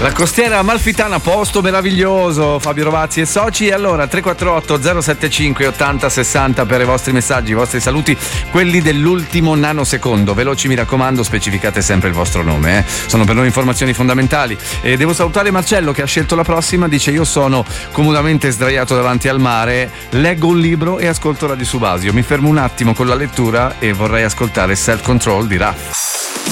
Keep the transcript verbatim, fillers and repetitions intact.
La costiera amalfitana, posto meraviglioso, Fabio Rovazzi e soci. E allora tre quattro otto zero sette cinque ottanta sessanta per i vostri messaggi, i vostri saluti, quelli dell'ultimo nanosecondo. Veloci, mi raccomando, specificate sempre il vostro nome, eh. Sono per noi informazioni fondamentali. E devo salutare Marcello che ha scelto la prossima, dice: io sono comodamente sdraiato davanti al mare, leggo un libro e ascolto Radio Subasio. Mi fermo un attimo con la lettura e vorrei ascoltare Self Control di Raff.